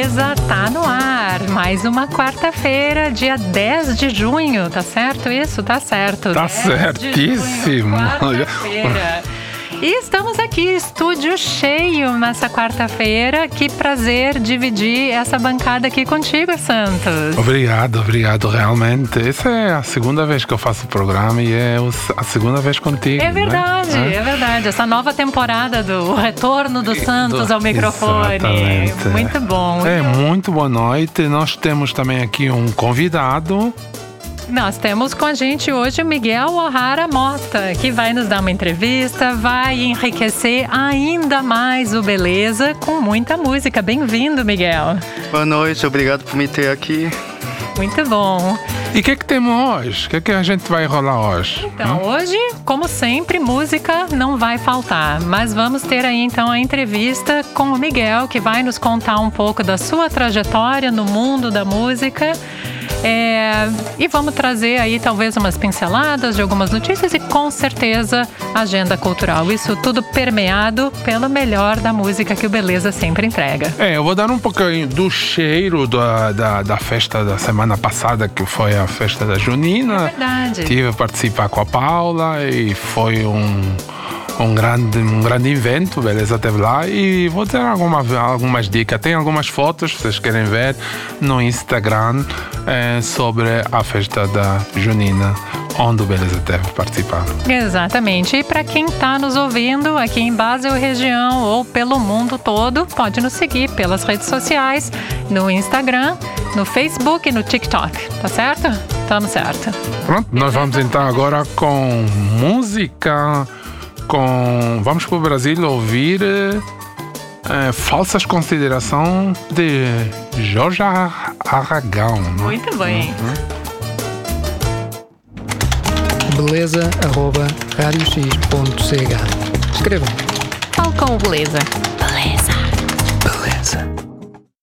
Beleza tá no ar. Mais uma quarta-feira, dia 10 de junho. Tá certo isso? Tá certo. Tá certíssimo. Quarta-feira. E estamos aqui, estúdio cheio nessa quarta-feira. Que prazer dividir essa bancada aqui contigo, Santos. Obrigado. Realmente, essa é a segunda vez que eu faço o programa e é a segunda vez contigo. É verdade, né? É verdade. Essa nova temporada do retorno do Santos ao microfone. Exatamente. Muito bom. Muito boa noite. Nós temos também aqui um convidado. Nós temos com a gente hoje o Miguel O'Hara Mota, que vai nos dar uma entrevista, vai enriquecer ainda mais o Beleza com muita música. Bem-vindo, Miguel. Boa noite, obrigado por me ter aqui. Muito bom. E o que é que temos hoje? O que é que a gente vai rolar hoje? Então, hoje, como sempre, música não vai faltar. Mas vamos ter aí, então, a entrevista com o Miguel, que vai nos contar um pouco da sua trajetória no mundo da música. E vamos trazer aí talvez umas pinceladas de algumas notícias e com certeza agenda cultural. Isso tudo permeado pelo melhor da música que o Beleza sempre entrega. Eu vou dar um pouquinho do cheiro da festa da semana passada, que foi a festa da Junina. É verdade. Tive a participar com a Paula e foi um grande evento, Beleza esteve lá e vou ter algumas dicas. Tem algumas fotos, se vocês querem ver, no Instagram sobre a festa da Junina, onde o Beleza esteve participando. Exatamente. E para quem está nos ouvindo aqui em Basel região ou pelo mundo todo, pode nos seguir pelas redes sociais, no Instagram, no Facebook e no TikTok. Tá certo? Estamos certo. Pronto, nós vamos então agora com música. Vamos para o Brasil ouvir Falsas Considerações de Jorge Aragão. Muito bem. Beleza@radiox.ch. Escreva. Fala com o Beleza. Beleza.